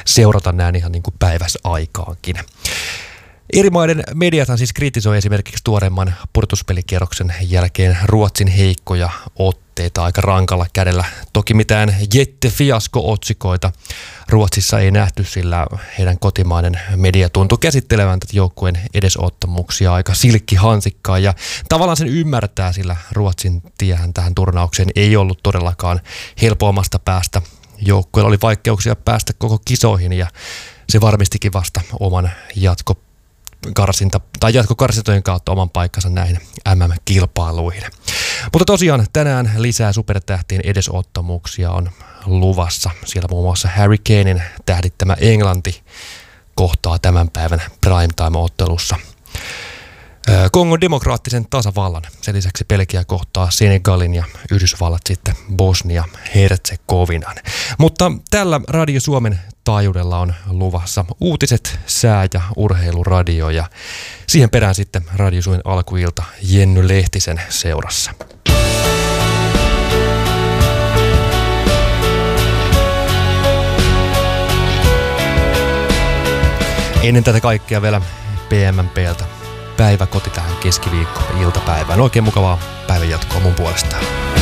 seurata näin ihan niin kuin päiväsaikaankin. Eri maiden mediathan siis kritisoi esimerkiksi tuoreemman pudotuspelikierroksen jälkeen Ruotsin heikkoja otteita aika rankalla kädellä. Toki mitään jättefiasko-otsikoita Ruotsissa ei nähty, sillä heidän kotimainen media tuntui käsittelevän tätä joukkueen edesottamuksia aika silkkihansikkaan. Ja tavallaan sen ymmärtää, sillä Ruotsin tiehän tähän turnaukseen ei ollut todellakaan helpoimmasta päästä. Joukkueella oli vaikeuksia päästä koko kisoihin ja se varmistikin vasta oman jatkokarsintojen kautta oman paikkansa näihin MM-kilpailuihin. Mutta tosiaan tänään lisää supertähtien edesottamuksia on luvassa. Siellä muun muassa Harry Kanen tähdittämä Englanti kohtaa tämän päivän primetime-ottelussa Kongon demokraattisen tasavallan. Sen lisäksi Belgia kohtaa Senegalin ja Yhdysvallat sitten Bosnia-Herzegovinan. Mutta tällä Radio Suomen taajuudella on luvassa uutiset, sää- ja urheiluradio ja siihen perään sitten Radio Suomen alkuilta Jenny Lehtisen seurassa. Ennen tätä kaikkea vielä PMMP:ltä päiväkoti tähän keskiviikko-iltapäivään. Oikein mukavaa päivänjatkoa mun puolestaan.